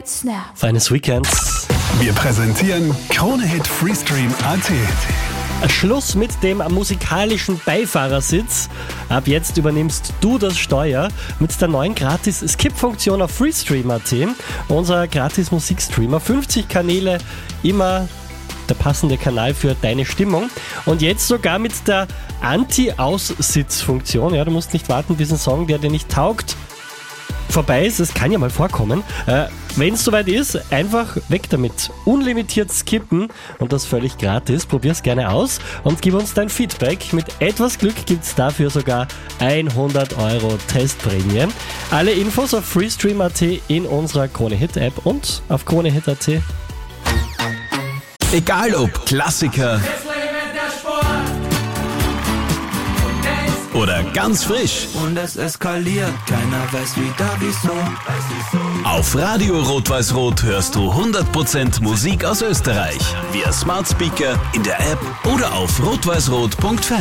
Snap. Feines Weekend. Wir präsentieren Krone-Hit Freestream.at. Schluss mit dem musikalischen Beifahrersitz. Ab jetzt übernimmst du das Steuer mit der neuen Gratis-Skip-Funktion auf Freestream.at. Unser Gratis-Musikstreamer, 50 Kanäle, immer der passende Kanal für deine Stimmung. Und jetzt sogar mit der Anti-Aussitz-Funktion. Ja, du musst nicht warten, bis ein Song, der dir nicht taugt, vorbei ist. Das kann ja mal vorkommen. Wenn es soweit ist, einfach weg damit. Unlimitiert skippen und das völlig gratis. Probier's gerne aus und gib uns dein Feedback. Mit etwas Glück gibt's dafür sogar 100 € Testprämie. Alle Infos auf Freestream.at in unserer Krone-Hit-App und auf Krone-Hit.at. Egal ob Klassiker oder ganz frisch. Und es eskaliert, keiner weiß wieder wieso. Auf Radio Rot-Weiß-Rot hörst du 100% Musik aus Österreich. Via Smart Speaker, in der App oder auf rotweißrot.fan.